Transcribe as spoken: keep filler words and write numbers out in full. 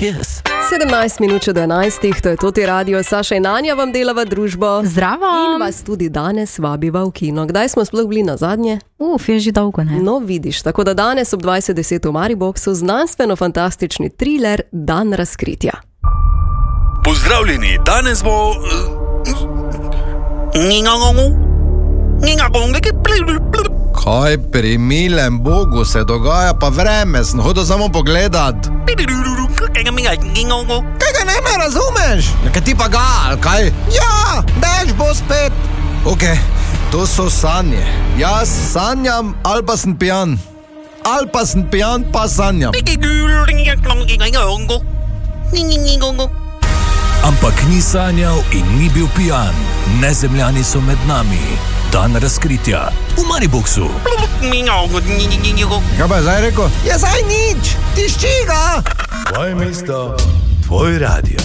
Cheers. sedemnajst minut do enajstih, to je Toti Radio, Saša in Anja vam delava družbo. Zdravo. In vas tudi danes vabiva v kino. Kdaj smo sploh bili na zadnje? Uf, je že dolgo, ne? No, vidiš, tako da danes ob dvajset deset v Mariboxu znanstveno-fantastični thriller Dan razkritja. Pozdravljeni, danes bo... Kaj pri milem Bogu se dogaja, pa vreme, sem hodil samo pogledat. Kaj ga ne me razumeš? Kaj ti pa ga, ali kaj? Ja, dež bo spet. Ok, to so sanje. Jaz sanjam, ali pa sem pijan. Ali pa sem pijan, pa sanjam. Ampak ni sanjal in ni bil pijan. Nezemljani so med nami. Dan razkritja v Mariboxu. Kaj pa je zdaj rekel? Je zdaj nič, tišči ga. Tvoje mesto, tvoj radio.